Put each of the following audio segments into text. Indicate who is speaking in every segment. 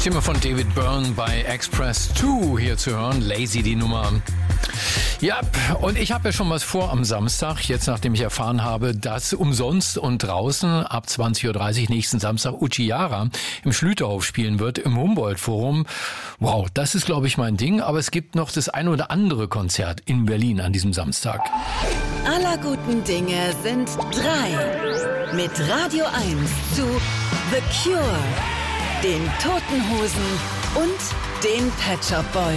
Speaker 1: Stimme von David Byrne bei Express 2 hier zu hören. Lazy, die Nummer. Ja, und ich habe ja schon was vor am Samstag, jetzt nachdem ich erfahren habe, dass umsonst und draußen ab 20.30 Uhr nächsten Samstag Uchiara im Schlüterhof spielen wird, im Humboldt-Forum. Wow, das ist, glaube ich, mein Ding. Aber es gibt noch das ein oder andere Konzert in Berlin an diesem Samstag.
Speaker 2: Aller guten Dinge sind drei. Mit Radio 1 zu The Cure, den Toten Hosen und den Pet Shop Boys.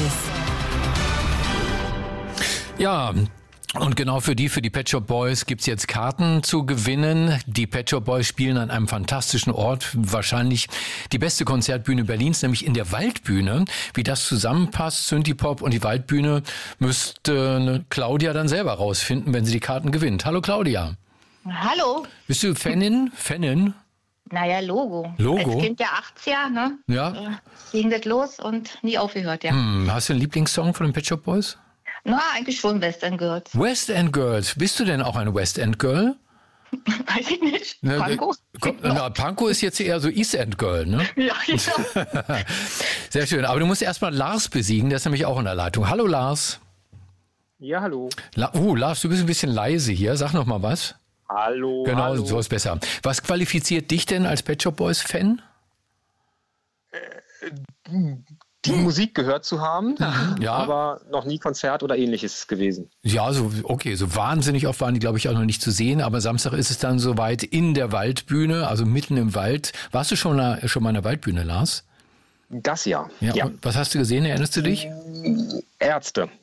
Speaker 1: Ja, und genau für die Pet Shop Boys gibt's jetzt Karten zu gewinnen. Die Pet Shop Boys spielen an einem fantastischen Ort, wahrscheinlich die beste Konzertbühne Berlins, nämlich in der Waldbühne. Wie das zusammenpasst, Synthie-Pop und die Waldbühne, müsste Claudia dann selber rausfinden, wenn sie die Karten gewinnt. Hallo Claudia.
Speaker 3: Hallo.
Speaker 1: Bist du Fanin?
Speaker 3: Naja, Logo.
Speaker 1: Logo?
Speaker 3: Als Kind der 80er, ne?
Speaker 1: Ja.
Speaker 3: Ging das los und nie aufgehört, ja.
Speaker 1: Hast du einen Lieblingssong von den Pet Shop Boys?
Speaker 3: Na, eigentlich schon West End Girls.
Speaker 1: West End Girls. Bist du denn auch eine West End Girl?
Speaker 3: Weiß ich nicht. Pankow?
Speaker 1: Pankow ist jetzt eher so East End Girl, ne?
Speaker 3: Ja, genau.
Speaker 1: Sehr schön. Aber du musst erstmal Lars besiegen, der ist nämlich auch in der Leitung. Hallo Lars.
Speaker 4: Ja, hallo.
Speaker 1: Lars, du bist ein bisschen leise hier. Sag noch mal was.
Speaker 4: Hallo.
Speaker 1: Genau,
Speaker 4: hallo.
Speaker 1: so ist besser. Was qualifiziert dich denn als Pet Shop Boys Fan?
Speaker 4: Die Musik gehört zu haben,
Speaker 1: ja.
Speaker 4: aber noch nie Konzert oder ähnliches gewesen.
Speaker 1: Ja, so wahnsinnig oft waren die, glaube ich, auch noch nicht zu sehen. Aber Samstag ist es dann soweit in der Waldbühne, also mitten im Wald. Warst du schon mal in der Waldbühne, Lars?
Speaker 4: Das ja.
Speaker 1: Ja. Und was hast du gesehen? Erinnerst du dich?
Speaker 4: Ärzte.